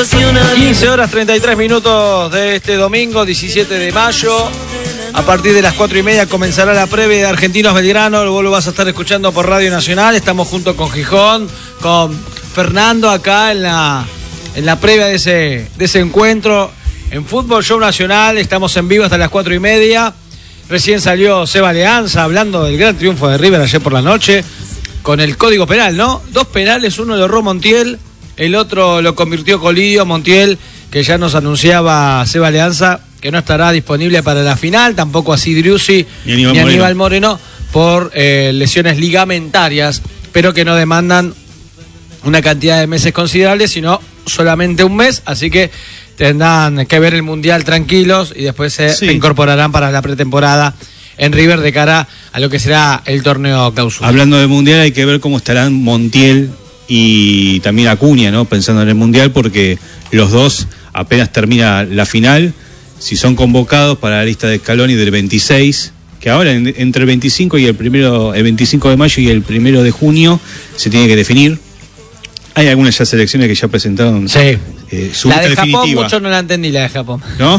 15 horas 33 minutos de este domingo, 17 de mayo. A partir de las 4:30 comenzará la previa de Argentinos Belgrano. Vos lo vas a estar escuchando por Radio Nacional. Estamos junto con Gijón, con Fernando acá en la previa de ese encuentro. En Fútbol Show Nacional estamos en vivo hasta las 4:30. Recién salió Seba Leanza hablando del gran triunfo de River ayer por la noche con el código penal, ¿no? 2 penales, uno lo erró Montiel, el otro lo convirtió Colidio. Montiel, que ya nos anunciaba Seba Leanza que no estará disponible para la final, tampoco así Driussi ni Aníbal Moreno por lesiones ligamentarias, pero que no demandan una cantidad de meses considerables, sino solamente un mes, así que tendrán que ver el Mundial tranquilos y después se incorporarán para la pretemporada en River de cara a lo que será el torneo clausura. Hablando de Mundial, hay que ver cómo estarán Montiel y también Acuña, ¿no? Pensando en el Mundial, porque los dos apenas termina la final, si son convocados para la lista de Scaloni del 26, que ahora entre el 25 y el 25 de mayo y el 1 de junio se tiene que definir. Hay algunas ya selecciones que ya presentaron su la lista de definitiva. Japón, mucho no la entendí, la de Japón. ¿No?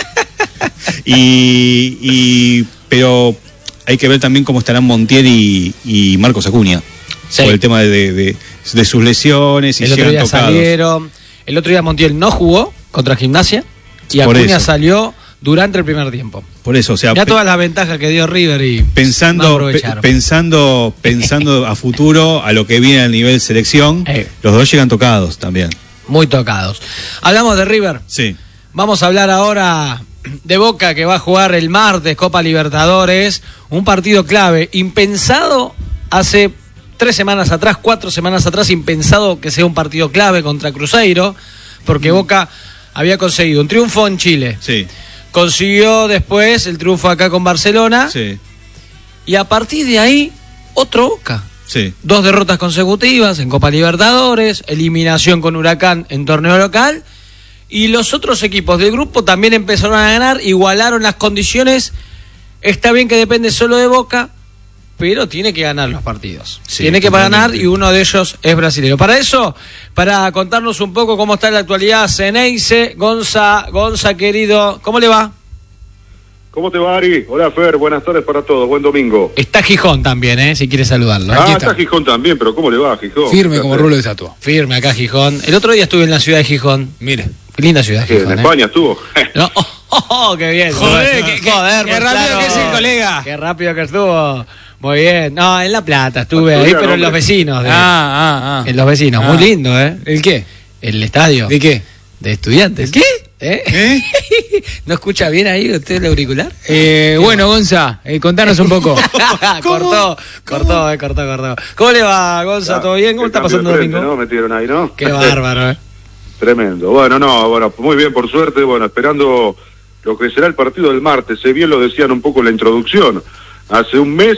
Pero hay que ver también cómo estarán Montiel y Marcos Acuña. Por el tema de sus lesiones y el otro día salieron. El otro día Montiel no jugó contra Gimnasia y Acuña salió durante el primer tiempo. Por eso, o sea, ya todas las ventajas que dio River y pensando a futuro, a lo que viene a nivel selección, los dos llegan tocados también. Muy tocados. Hablamos de River. Sí. Vamos a hablar ahora de Boca, que va a jugar el martes Copa Libertadores, un partido clave, impensado hace 3 semanas atrás, 4 semanas atrás, impensado que sea un partido clave contra Cruzeiro, porque Boca había conseguido un triunfo en Chile. Sí. Consiguió después el triunfo acá con Barcelona. Sí. Y a partir de ahí, otro Boca. Sí. 2 derrotas consecutivas en Copa Libertadores, eliminación con Huracán en torneo local. Y los otros equipos del grupo también empezaron a ganar, igualaron las condiciones. Está bien que depende solo de Boca, pero tiene que ganar los partidos. Sí, tiene que ganar, y uno de ellos es brasileño. Para eso, para contarnos un poco cómo está la actualidad, Ceneice, Gonza, querido, ¿cómo le va? ¿Cómo te va, Ari? Hola, Fer, buenas tardes para todos, buen domingo. Está Gijón también, si quiere saludarlo. Está Gijón también, pero ¿cómo le va, Gijón? Firme como rulo de estatua. Firme acá, Gijón. El otro día estuve en la ciudad de Gijón. Mire. Linda ciudad, Gijón. ¿En España estuvo? No, qué bien. Joder, qué rápido que es el colega. Qué rápido que estuvo. Muy bien. No, en La Plata estuve ahí, pero en los vecinos. En los vecinos. Muy lindo, ¿El qué? El estadio. ¿De qué? De Estudiantes. ¿Qué? ¿No escucha bien ahí usted el auricular? Bueno, Gonza, contanos un poco. Cortó. ¿Cómo le va, Gonza? ¿Todo bien? ¿Cómo está pasando el domingo? ¿No? Metieron ahí, ¿no? Qué bárbaro, Tremendo. Bueno, muy bien, por suerte. Bueno, esperando lo que será el partido del martes. Bien lo decían un poco en la introducción. Hace un mes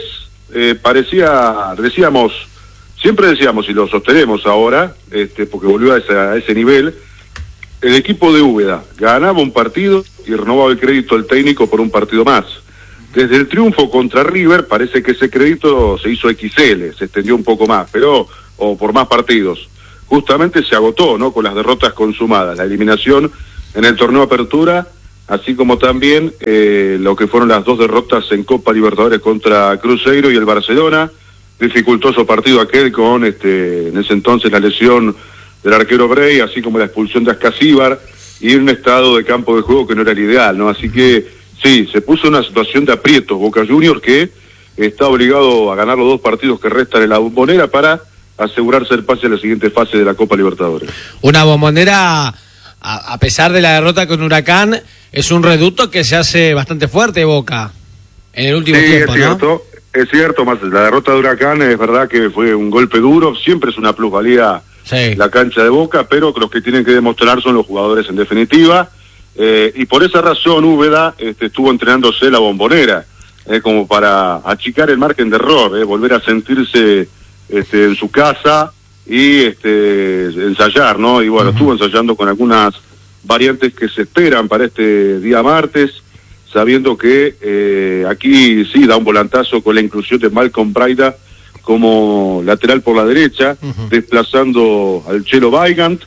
siempre decíamos, y lo sostenemos ahora, porque volvió a ese nivel, el equipo de Úbeda ganaba un partido y renovaba el crédito del técnico por un partido más. Desde el triunfo contra River parece que ese crédito se hizo XL, se extendió un poco más, o por más partidos. Justamente se agotó, ¿no? Con las derrotas consumadas, la eliminación en el torneo Apertura, así como también lo que fueron las 2 derrotas en Copa Libertadores contra Cruzeiro y el Barcelona. Dificultoso partido aquel con en ese entonces la lesión del arquero Brey, así como la expulsión de Ascasíbar y un estado de campo de juego que no era el ideal, ¿no? Así que sí, se puso en una situación de aprietos Boca Juniors, que está obligado a ganar los 2 partidos que restan en la Bombonera para asegurarse el pase a la siguiente fase de la Copa Libertadores. Una Bombonera, a pesar de la derrota con Huracán, es un reducto que se hace bastante fuerte Boca en el último tiempo, es cierto, ¿no? Es cierto, más la derrota de Huracán es verdad que fue un golpe duro, siempre es una plusvalía la cancha de Boca, pero los que tienen que demostrar son los jugadores en definitiva, y por esa razón Úbeda estuvo entrenándose la Bombonera, como para achicar el margen de error, volver a sentirse en su casa y ensayar, ¿no? Y bueno, estuvo ensayando con algunas variantes que se esperan para este día martes, sabiendo que aquí sí da un volantazo con la inclusión de Malcolm Braida como lateral por la derecha, desplazando al Chelo Weigand,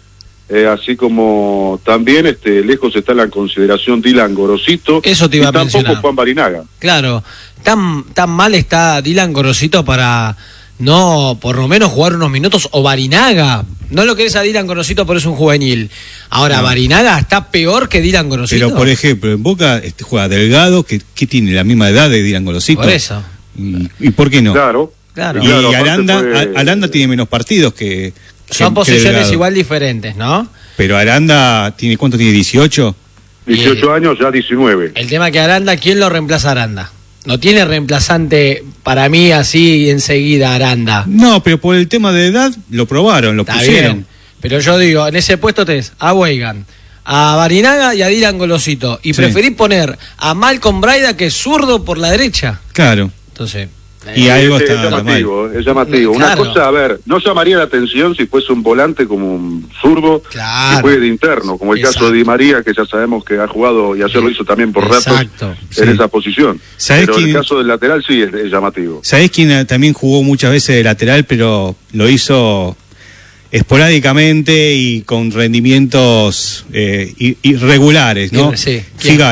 así como también lejos está la consideración Dylan Gorosito. Eso te iba a tampoco mencionar. Juan Barinaga. Claro, tan mal está Dylan Gorosito para no, por lo menos jugar unos minutos, o Barinaga. No lo querés a Dylan Gorosito, pero es un juvenil. Ahora, no. Barinaga está peor que Dylan Gorosito. Pero, por ejemplo, en Boca juega Delgado, que tiene la misma edad de Dylan Gorosito. Por eso. ¿Y por qué no? Claro. Y Aranda tiene menos partidos que son posiciones igual diferentes, ¿no? Pero Aranda, ¿cuánto tiene? ¿18? 18 años, ya 19. El tema que Aranda, ¿quién lo reemplaza a Aranda? No tiene reemplazante para mí así enseguida Aranda. No, pero por el tema de edad lo probaron, lo pusieron. Bien, pero yo digo, en ese puesto tenés a Weigan, a Barinaga y a Dylan Gorosito. Y preferís poner a Malcolm Braida, que es zurdo, por la derecha. Claro. Entonces... Y algo está llamativo, es llamativo. Claro. Una cosa, a ver, no llamaría la atención si fuese un volante como un zurdo, claro, que juegue de interno, como el caso de Di María, que ya sabemos que ha jugado y ayer lo hizo también por ratos en esa posición. Pero el caso del lateral sí es llamativo. ¿Sabés quién también jugó muchas veces de lateral, pero lo hizo esporádicamente y con rendimientos irregulares, ¿no? Sí.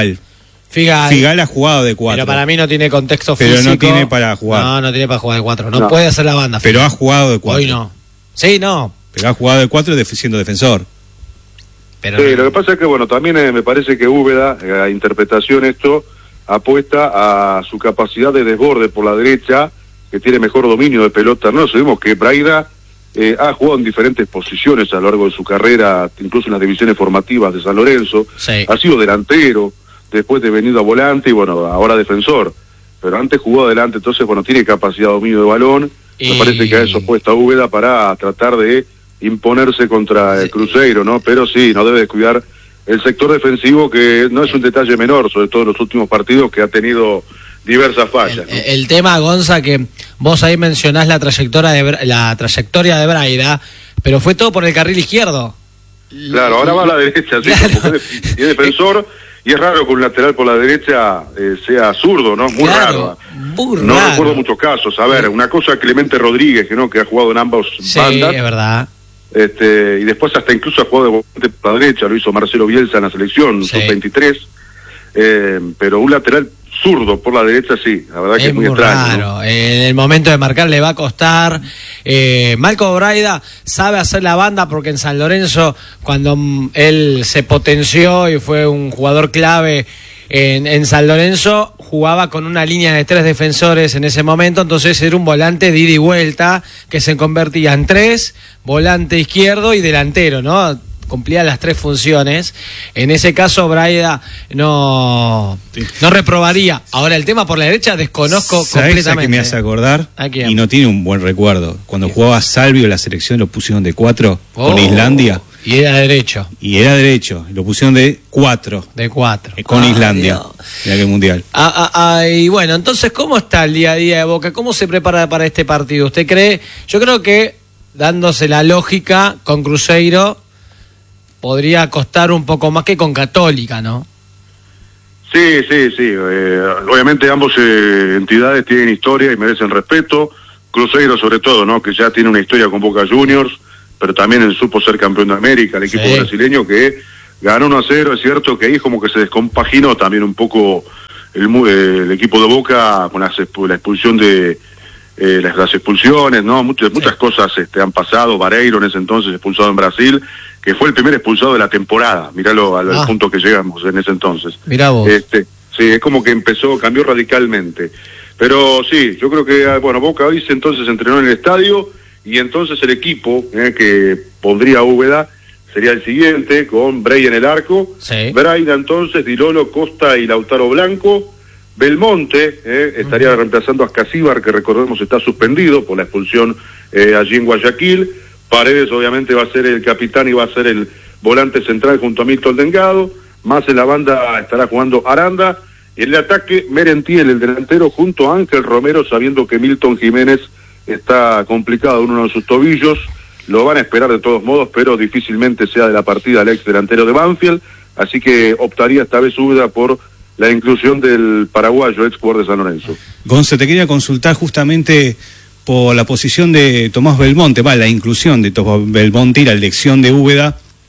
Figal ha jugado de 4. Pero para mí no tiene contexto físico. Pero no tiene para jugar. No tiene para jugar de 4. No puede hacer la banda. Pero ha jugado de 4. Hoy no. Sí, no. Pero ha jugado de 4 siendo defensor. Pero lo que pasa es que, bueno, también me parece que Úbeda, a interpretación esto, apuesta a su capacidad de desborde por la derecha, que tiene mejor dominio de pelota. No sabemos que Braida ha jugado en diferentes posiciones a lo largo de su carrera, incluso en las divisiones formativas de San Lorenzo. Sí. Ha sido delantero, después de venido a volante y bueno, ahora defensor, pero antes jugó adelante, entonces bueno, tiene capacidad de dominio de balón, me parece que a eso apuesta Úbeda para tratar de imponerse contra el Cruzeiro, ¿no? Pero sí, no debe descuidar el sector defensivo, que no es un detalle menor, sobre todo en los últimos partidos, que ha tenido diversas fallas, ¿no? El tema, Gonza, que vos ahí mencionás la trayectoria de Braida, pero fue todo por el carril izquierdo. Claro, ahora va a la derecha, sí, claro, porque es defensor. Y es raro que un lateral por la derecha sea zurdo, ¿no? Muy raro. No recuerdo muchos casos. A ver, una cosa Clemente Rodríguez, que ha jugado en ambas bandas. Sí, es verdad. Y después hasta incluso ha jugado de volante por la derecha, lo hizo Marcelo Bielsa en la selección, sub-23. Pero un lateral zurdo por la derecha, sí, la verdad que es muy extraño, raro, ¿no? En el momento de marcar le va a costar. Malcolm Braida sabe hacer la banda, porque en San Lorenzo, cuando él se potenció y fue un jugador clave en San Lorenzo, jugaba con una línea de 3 defensores en ese momento, entonces era un volante de ida y vuelta que se convertía en 3, volante izquierdo y delantero, ¿no? Cumplía las 3 funciones. En ese caso Braida no reprobaría. Ahora el tema por la derecha desconozco completamente. ¿A qué me hace acordar? Y no tiene un buen recuerdo. Cuando jugaba Salvio en la selección lo pusieron de 4 con Islandia. Y era derecho. Lo pusieron de 4. De 4. Con Islandia. En aquel mundial. Y bueno, entonces, ¿cómo está el día a día de Boca? ¿Cómo se prepara para este partido? ¿Usted cree? Yo creo que, dándose la lógica, con Cruzeiro podría costar un poco más que con Católica, ¿no? Sí. Obviamente ambas entidades tienen historia y merecen respeto. Cruzeiro sobre todo, ¿no? Que ya tiene una historia con Boca Juniors, pero también supo ser campeón de América, el equipo brasileño que ganó 1-0. Es cierto que ahí como que se descompaginó también un poco el equipo de Boca con la expulsión de las expulsiones, ¿no? Muchas cosas han pasado. Vareiro en ese entonces expulsado en Brasil, que fue el primer expulsado de la temporada. Míralo al punto que llegamos en ese entonces. Mirá vos. Sí, es como que cambió radicalmente. Pero sí, yo creo que, bueno, Boca hoy entonces entrenó en el estadio, y entonces el equipo que pondría Úbeda sería el siguiente, con Brey en el arco, Braida entonces, Di Lolo, Costa y Lautaro Blanco. Belmonte estaría reemplazando a Escasíbar, que recordemos está suspendido por la expulsión allí en Guayaquil. Paredes obviamente va a ser el capitán y va a ser el volante central junto a Milton Delgado. Más en la banda estará jugando Aranda. Y en el ataque, Merentiel, el delantero, junto a Ángel Romero, sabiendo que Milton Jiménez está complicado en uno de sus tobillos. Lo van a esperar de todos modos, pero difícilmente sea de la partida el ex delantero de Banfield. Así que optaría esta vez Úbeda por la inclusión del paraguayo, ex jugador de San Lorenzo. Gonza, te quería consultar justamente por la posición de Tomás Belmonte, la inclusión de Tomás Belmonte y la elección de Úbeda,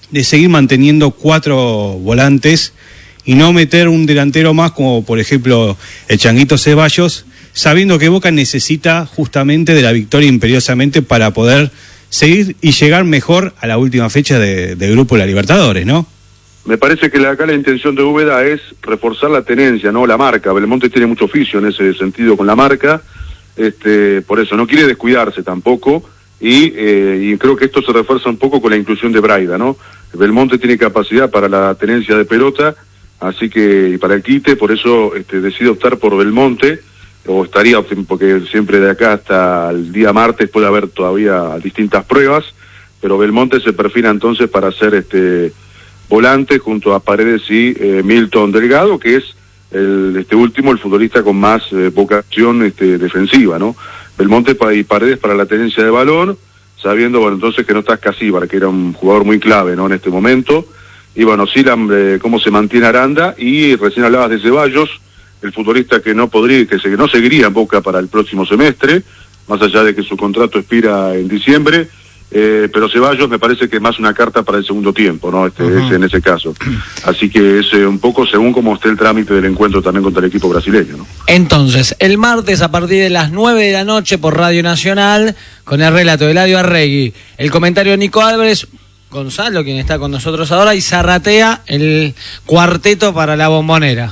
de seguir manteniendo 4 volantes y no meter un delantero más, como por ejemplo el Changuito Ceballos, sabiendo que Boca necesita justamente de la victoria imperiosamente para poder seguir y llegar mejor a la última fecha del Grupo de la Libertadores, ¿no? Me parece que acá la intención de Úbeda es reforzar la tenencia, no la marca. Belmonte tiene mucho oficio en ese sentido con la marca, por eso no quiere descuidarse tampoco, y creo que esto se refuerza un poco con la inclusión de Braida, ¿no? Belmonte tiene capacidad para la tenencia de pelota, así que, y para el quite, por eso decide optar por Belmonte, o estaría, porque siempre de acá hasta el día martes puede haber todavía distintas pruebas, pero Belmonte se perfila entonces para ser volante junto a Paredes y Milton Delgado, que es el futbolista con más vocación defensiva, ¿no? Belmonte y Paredes para la tenencia de balón, sabiendo, bueno, entonces que no está Casíbar, que era un jugador muy clave, ¿no? En este momento, y bueno, sí, cómo se mantiene Aranda, y recién hablabas de Ceballos, el futbolista que no seguiría en Boca para el próximo semestre, más allá de que su contrato expira en diciembre, pero Ceballos me parece que es más una carta para el segundo tiempo, ¿no? Es en ese caso. Así que es un poco según cómo esté el trámite del encuentro también contra el equipo brasileño, ¿no? Entonces, el martes a partir de las 9 de la noche por Radio Nacional, con el relato de Eladio Arregui, el comentario de Nico Álvarez, Gonzalo, quien está con nosotros ahora, y Zarratea, el cuarteto para la Bombonera.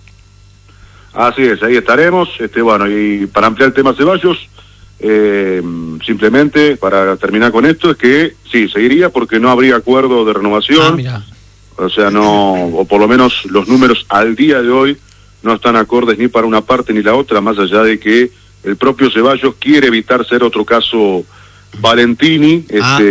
Así es, ahí estaremos. Bueno, y para ampliar el tema Ceballos, simplemente para terminar con esto, es que sí, seguiría porque no habría acuerdo de renovación. O sea, no, o por lo menos los números al día de hoy no están acordes ni para una parte ni la otra, más allá de que el propio Ceballos quiere evitar ser otro caso Valentini,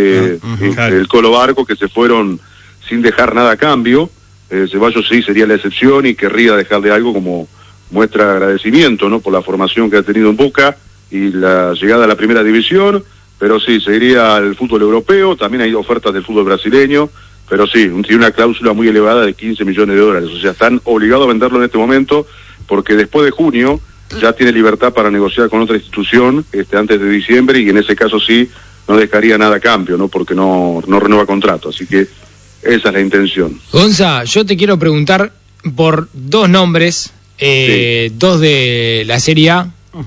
el Colo Barco, que se fueron sin dejar nada a cambio. Ceballos sí sería la excepción y querría dejarle algo como muestra de agradecimiento, ¿no? Por la formación que ha tenido en Boca y la llegada a la primera división, pero sí, seguiría al fútbol europeo, también hay ofertas del fútbol brasileño, pero sí, tiene una cláusula muy elevada de 15 millones de dólares, o sea, están obligados a venderlo en este momento, porque después de junio ya tiene libertad para negociar con otra institución antes de diciembre, y en ese caso sí, no dejaría nada a cambio, ¿no? Porque no renueva contrato, así que esa es la intención. Gonza, yo te quiero preguntar por 2 nombres, sí. 2 de la Serie A,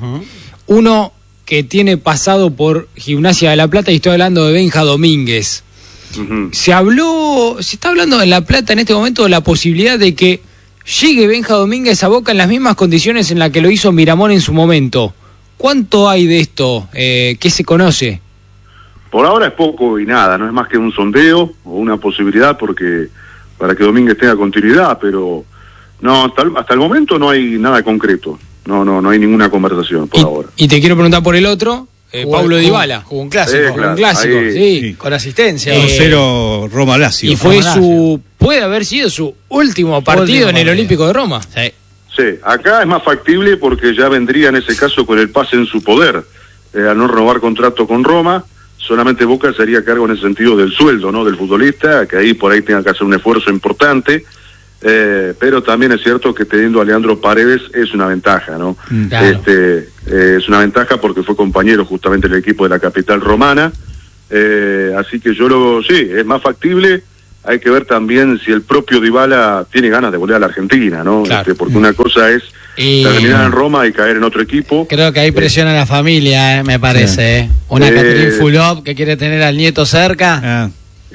uno que tiene pasado por Gimnasia de La Plata, y estoy hablando de Benja Domínguez. Se está hablando en La Plata en este momento de la posibilidad de que llegue Benja Domínguez a Boca en las mismas condiciones en las que lo hizo Miramón en su momento. ¿Cuánto hay de esto? ¿Qué se conoce? Por ahora es poco y nada, no es más que un sondeo o una posibilidad porque para que Domínguez tenga continuidad, pero no, hasta el momento no hay nada concreto. No hay ninguna conversación por ahora. Y te quiero preguntar por el otro, Paulo Dybala. Jugó un clásico. Jugó un clásico, ahí, sí. Con asistencia. 1-0 Roma Lazio. Y fue puede haber sido su último partido en el Olímpico de Roma. Sí, acá es más factible porque ya vendría en ese caso con el pase en su poder. Al no renovar contrato con Roma, solamente Boca se haría cargo en el sentido del sueldo, ¿no? Del futbolista, que ahí por ahí tenga que hacer un esfuerzo importante. Pero también es cierto que teniendo a Leandro Paredes es una ventaja, ¿no? Claro. Es una ventaja porque fue compañero justamente del equipo de la capital romana, así que sí, es más factible. Hay que ver también si el propio Dybala tiene ganas de volver a la Argentina, ¿no? Claro. Porque una cosa es terminar en Roma y caer en otro equipo. Creo que hay presión a la familia, me parece. Sí. Una Catherine Fulop que quiere tener al nieto cerca.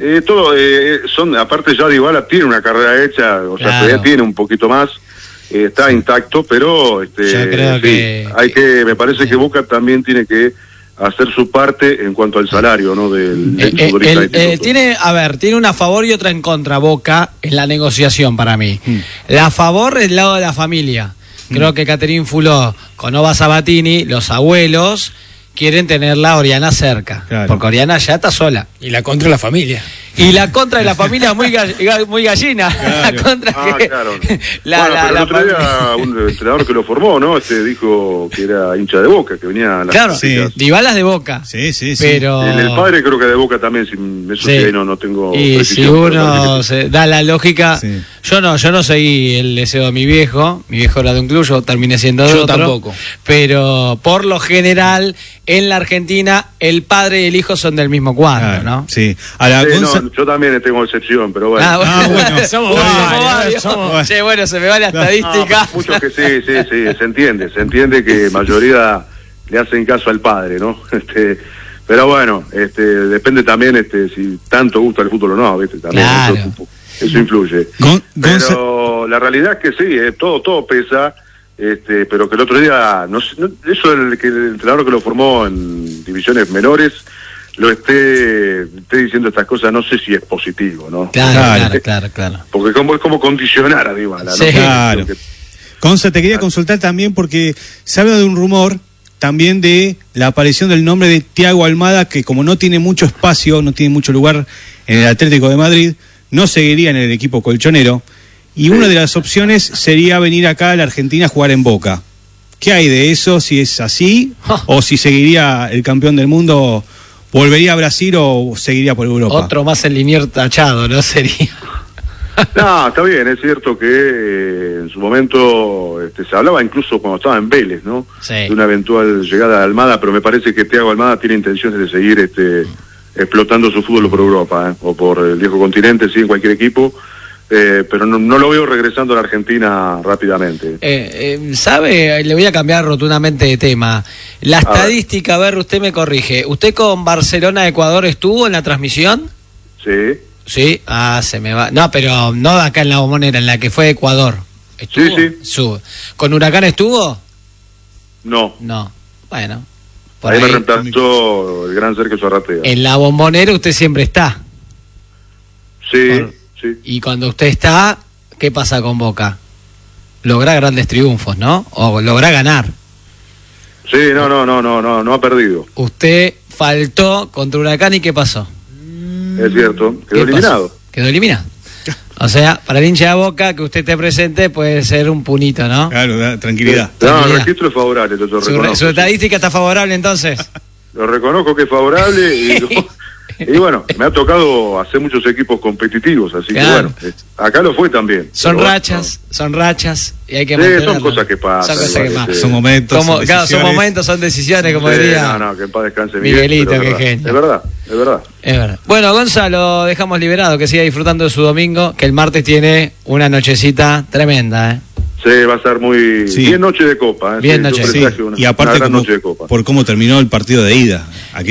Aparte ya Dybala tiene una carrera hecha, o sea, todavía tiene un poquito más, está intacto, pero yo creo que me parece que Boca también tiene que hacer su parte en cuanto al salario, ¿no? Del futbolista. Tiene una a favor y otra en contra Boca en la negociación para mí. La a favor es el lado de la familia. Creo que Catherine Fulop con Ova Sabatini, los abuelos quieren tenerla a Oriana cerca, porque Oriana ya está sola. Y la contra de la familia. Y la contra de la familia muy gallina. Claro. La contra claro. Pero el otro día un entrenador que lo formó, ¿no? Dijo que era hincha de Boca, que venía a las prácticas. Dybala es de Boca. Sí. Pero el padre creo que de Boca también, eso sí, no tengo y precisión. Si uno se da la lógica, yo no seguí el deseo de mi viejo era de un club, yo terminé siendo de otro. Tampoco. Pero por lo general, en la Argentina, el padre y el hijo son del mismo cuadro, ¿no? Sí. yo también tengo excepción, pero bueno. Bueno. Somos varios. Che, bueno, se me va la estadística. Muchos que sí, se entiende que mayoría le hacen caso al padre, ¿no? Pero bueno, depende también si tanto gusta el fútbol o no, ¿viste? También Claro. eso influye. Pero la realidad es que sí, todo pesa, pero que el otro día, eso que el entrenador que lo formó en divisiones menores lo esté diciendo estas cosas, no sé si es positivo, ¿no? Claro. Porque es como condicionar a Dybala, ¿no? Sí. Claro. Gonza, te quería consultar también porque se habla de un rumor también de la aparición del nombre de Thiago Almada, que como no tiene mucho espacio, no tiene mucho lugar en el Atlético de Madrid, no seguiría en el equipo colchonero, y una de las opciones sería venir acá a la Argentina a jugar en Boca. ¿Qué hay de eso, si es así, o si seguiría el campeón del mundo, volvería a Brasil o seguiría por Europa? Otro más en Liniers tachado, ¿no? Sería. No, está bien, es cierto que en su momento se hablaba incluso cuando estaba en Vélez, ¿no? Sí. De una eventual llegada de Almada, pero me parece que Thiago Almada tiene intenciones de seguir explotando su fútbol por Europa, o por el viejo continente, sí, en cualquier equipo, pero no lo veo regresando a la Argentina rápidamente. ¿Sabe? Le voy a cambiar rotundamente de tema. La estadística, a ver, usted me corrige. ¿Usted con Barcelona-Ecuador estuvo en la transmisión? Sí. Sí, se me va. No, pero no acá en la Bombonera, en la que fue Ecuador. ¿Estuvo? Sí. ¿Con Huracán estuvo? No. No. Bueno. Ahí me reemplazó el gran Sergio Zarratea. En la Bombonera usted siempre está. Sí. Y cuando usted está, ¿qué pasa con Boca? Logra grandes triunfos, ¿no? O logra ganar. Sí, no ha perdido. Usted faltó contra Huracán y ¿qué pasó? Es cierto, quedó eliminado. Quedó eliminado. O sea, para el hincha de Boca, que usted esté presente puede ser un punito, ¿no? Claro, tranquilidad. No, el registro es favorable, lo reconozco. ¿Su estadística está favorable entonces? Lo reconozco que es favorable y bueno, me ha tocado hacer muchos equipos competitivos, así Claro. que bueno, acá lo fue también. Son Pero rachas y hay que Sí, mantenerlo. son cosas que pasan. Son cosas que igual, pasan. Son momentos, son Claro, son decisiones. momentos, son decisiones, como Sí, diría. No, que en paz descanse Miguelito, pero qué es verdad. genio. Es verdad. Es verdad. Bueno, Gonzalo, dejamos liberado, que siga disfrutando de su domingo, que el martes tiene una nochecita tremenda, ¿eh? Sí, va a ser muy bien noche de copa. Bien Sí, noche. yo Sí, presagio una y aparte gran noche de copa. por cómo terminó el partido de ida,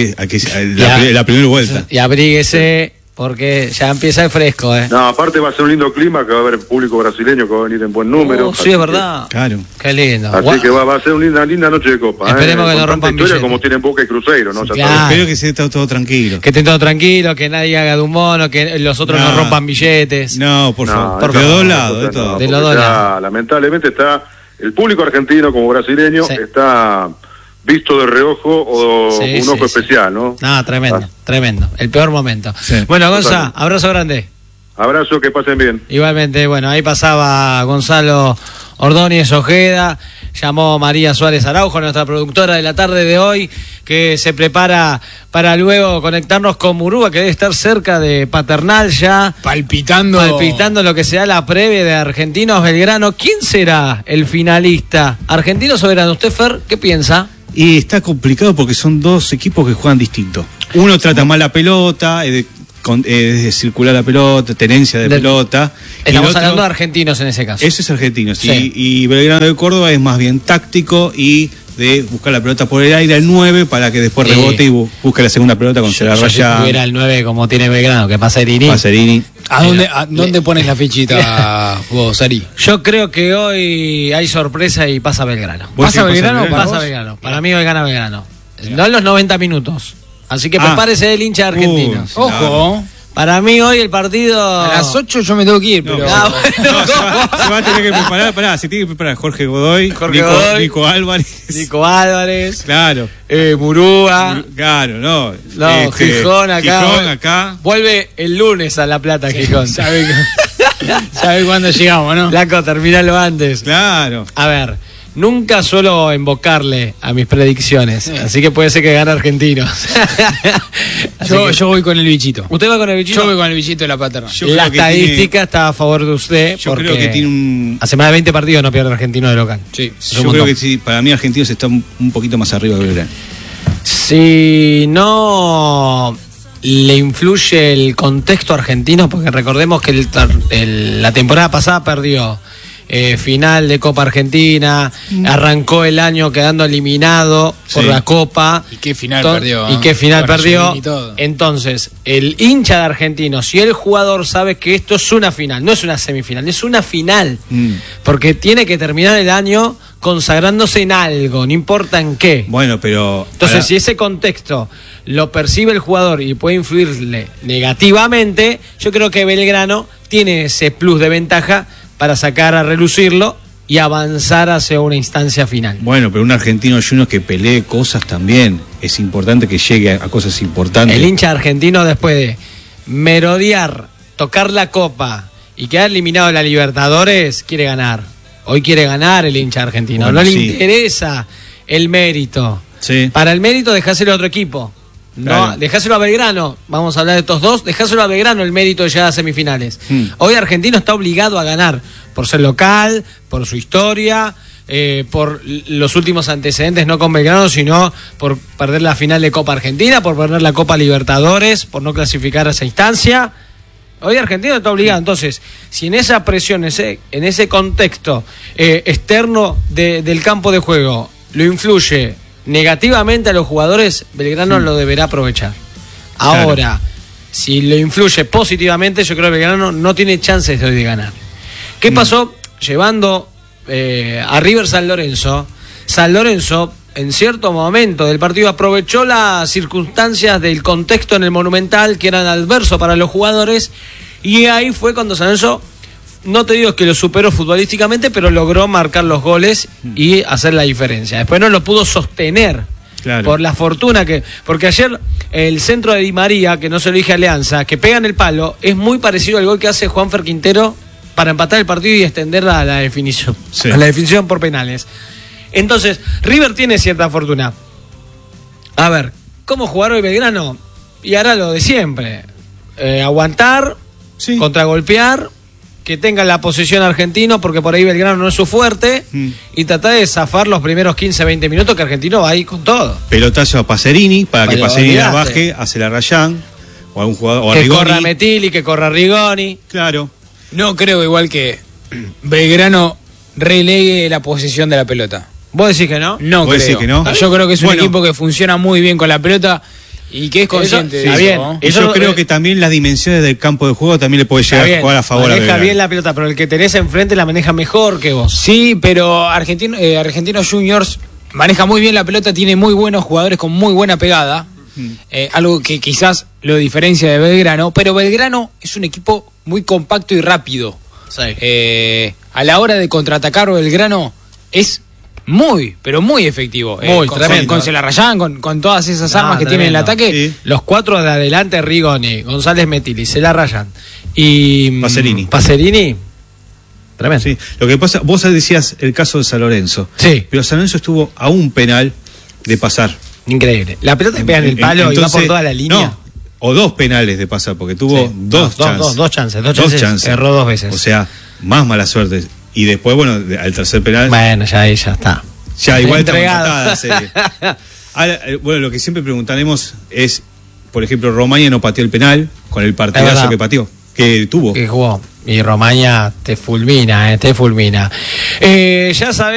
la primera vuelta. Y abríguese, porque ya empieza el fresco, ¿eh? No, aparte va a ser un lindo clima, que va a haber público brasileño que va a venir en buen número. Sí, es verdad. Claro. Qué lindo. Así que va a ser una linda noche de copa. Esperemos que no Con tanta rompan historia billetes. como tienen Boca y Cruzeiro, ¿no? Sí, Ya claro. sabes. Espero que se esté todo tranquilo. Que estén todos tranquilos, que nadie haga de un mono, que los otros no rompan billetes. No, por favor. por De los favor. dos lados, de todo. De porque los dos ya, lados. lamentablemente está el público argentino como brasileño Sí. está visto de reojo o Sí, un sí, ojo sí. especial, ¿no? No, tremendo. El peor momento. Sí. Bueno, Gonza, Totalmente. abrazo grande. Abrazo, que pasen bien. Igualmente, bueno, ahí pasaba Gonzalo Ordóñez Ojeda, llamó María Suárez Araujo, nuestra productora de la tarde de hoy, que se prepara para luego conectarnos con Murúa, que debe estar cerca de Paternal ya, Palpitando lo que sea la previa de Argentinos Belgrano. ¿Quién será el finalista? ¿Argentinos o Belgrano? ¿Usted, Fer, qué piensa? Y está complicado porque son dos equipos que juegan distinto. Uno trata mal la pelota, es de circular la pelota, tenencia de pelota. Y Estamos el otro- hablando de Argentinos en ese caso. Eso es argentino, sí. Sí. Y Belgrano de Córdoba es más bien táctico y de buscar la pelota por el aire al 9 para que después rebote y busque la segunda pelota con Yo la si raya. tuviera el 9 como tiene Belgrano, que pasa Irini. Pacerini. ¿A dónde pones la fichita vos, Sari? Yo creo que hoy hay sorpresa y pasa Belgrano. ¿Vos ¿Pasa decís Belgrano? Belgrano? Pasa vos? Belgrano. Para mí hoy gana Belgrano. No en los 90 minutos. Así que Ah. prepárese el hincha argentino. Ojo, Para mí hoy el partido... a las 8 yo me tengo que ir, No, pero... Ah, bueno. No, se va a tener que preparar, se tiene que preparar Jorge Godoy, Jorge Godoy. Nico Álvarez. Nico Álvarez, Claro. Murúa. Claro, no. No, Gijón acá. Gijón acá. Vuelve el lunes a La Plata, Gijón. ¿Sabe cuándo llegamos, no? Blanco, terminalo antes. Claro. A ver, nunca suelo invocarle a mis predicciones, así que puede ser que gane Argentinos. Así que- Yo voy con el bichito. ¿Usted va con el bichito? Yo voy con el bichito de la Paterna. Yo La creo que estadística está a favor de usted. Yo porque creo que tiene un. hace más de 20 partidos no pierde Argentino de local. Sí. Es un Yo creo montón. que sí, para mí Argentinos está un poquito más arriba que Belgrano. Si no ¿le influye el contexto argentino? Porque recordemos que la temporada pasada perdió final de Copa Argentina, arrancó el año quedando eliminado por la Copa. ¿Y qué final perdió? ¿Y qué final perdió? Entonces, el hincha de Argentinos, si el jugador sabe que esto es una final, no es una semifinal, es una final, porque tiene que terminar el año consagrándose en algo, no importa en qué. Bueno, pero... Entonces, si ese contexto lo percibe el jugador y puede influirle negativamente, yo creo que Belgrano tiene ese plus de ventaja para sacar a relucirlo y avanzar hacia una instancia final. Bueno, pero un Argentino Juniors que pelee cosas también. Es importante que llegue a cosas importantes. El hincha argentino, después de merodear, tocar la Copa y quedar eliminado de la Libertadores, quiere ganar. Hoy quiere ganar el hincha argentino. Bueno, no le interesa el mérito. Sí. Para el mérito, dejáselo a otro equipo. No, dejáselo a Belgrano. Vamos a hablar de estos dos. Dejáselo a Belgrano el mérito de llegar a semifinales. Hoy Argentino está obligado a ganar por ser local, por su historia, por los últimos antecedentes, no con Belgrano, sino por perder la final de Copa Argentina, por perder la Copa Libertadores, por no clasificar a esa instancia. Hoy Argentino está obligado. Entonces, si en esa presión, en ese contexto externo del campo de juego, lo influye negativamente a los jugadores, Belgrano lo deberá aprovechar. Ahora, si lo influye positivamente, yo creo que Belgrano no tiene chances de hoy de ganar. ¿Qué pasó llevando a River San Lorenzo? San Lorenzo, en cierto momento del partido, aprovechó las circunstancias del contexto en el Monumental, que eran adversos para los jugadores, y ahí fue cuando San Lorenzo, no te digo que lo superó futbolísticamente, pero logró marcar los goles y hacer la diferencia. Después no lo pudo sostener, por la fortuna que... Porque ayer el centro de Di María, que no se lo dije a Alianza, que pega en el palo, es muy parecido al gol que hace Juanfer Quintero para empatar el partido y extender a la definición. A la definición por penales. Entonces, River tiene cierta fortuna. A ver, ¿cómo jugar hoy Belgrano? Y hará lo de siempre. Aguantar, contragolpear, que tenga la posesión argentino, porque por ahí Belgrano no es su fuerte, y tratar de zafar los primeros 15-20 minutos, que Argentino va ahí con todo. Pelotazo a Pacerini, para que Pacerini la baje, hace la Rayán, o algún jugador, o a Rigoni. Que corra Metilli, que corra Rigoni. Claro. No creo igual que Belgrano relegue la posesión de la pelota. ¿Vos decís que no? No creo. ¿Decís que no? Yo creo que es un equipo que funciona muy bien con la pelota y que es consciente de eso. Bien. Y yo creo que también las dimensiones del campo de juego también le puede llegar a jugar a favor a Belgrano. Maneja bien la pelota, pero el que tenés enfrente la maneja mejor que vos. Sí, pero Argentinos Juniors maneja muy bien la pelota, tiene muy buenos jugadores con muy buena pegada. Algo que quizás lo diferencia de Belgrano, pero Belgrano es un equipo muy compacto y rápido. A la hora de contraatacar, Belgrano es muy, pero muy efectivo. Con Celarrayán, con todas esas armas que tiene en el ataque. Los cuatro de adelante, Rigoni, González Metilli, Celarrayán y Pacerini. Tremendo. Sí. Lo que pasa, vos decías el caso de San Lorenzo. Sí. Pero San Lorenzo estuvo a un penal de pasar. Increíble. La pelota que pega en el palo entonces, y va por toda la línea. No, o dos penales de pasar, porque tuvo dos chances. Dos chances. Erró dos veces. O sea, más mala suerte. Y después, bueno, al tercer penal. Bueno, ya está. Ya igual entregada. Ahora, bueno, lo que siempre preguntaremos es, por ejemplo, Romaña no pateó el penal con el partidazo que pateó, que tuvo. Que jugó. Y Romaña te fulmina. Ya sabés.